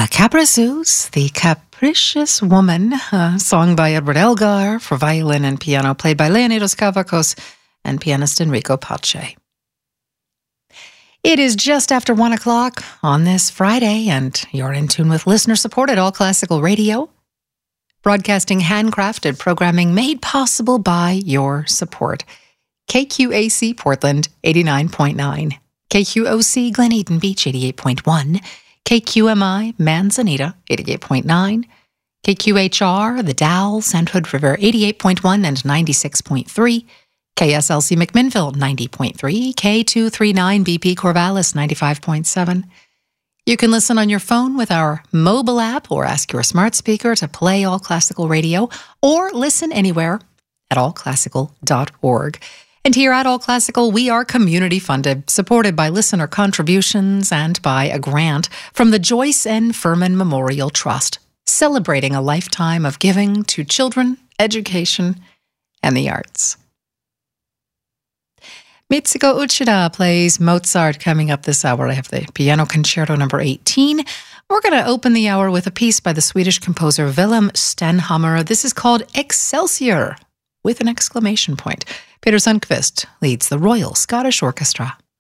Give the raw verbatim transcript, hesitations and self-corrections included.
La Capricieuse, The Capricious Woman, a song by Edward Elgar for violin and piano, played by Leonidas Kavakos and pianist Enrico Pace. It is just after one o'clock on this Friday, and you're in tune with listener-supported All Classical Radio, broadcasting handcrafted programming made possible by your support. K Q A C Portland, eighty-nine point nine. K Q O C Glen Eden Beach, eighty-eight point one. K Q M I Manzanita, eighty-eight point nine. K Q H R The Dalles, Sand Hood River, eighty-eight point one and ninety-six point three. K S L C McMinnville, ninety point three. K two thirty-nine B P Corvallis, ninety-five point seven. You can listen on your phone with our mobile app or ask your smart speaker to play All Classical Radio, or listen anywhere at all classical dot org. And here at All Classical, we are community funded, supported by listener contributions and by a grant from the Joyce N. Furman Memorial Trust, celebrating a lifetime of giving to children, education, and the arts. Mitsuko Uchida plays Mozart coming up this hour. I have the Piano Concerto number eighteen. We're going to open the hour with a piece by the Swedish composer Willem Stenhammar. This is called Excelsior, with an exclamation point. Peter Sundqvist leads the Royal Scottish Orchestra.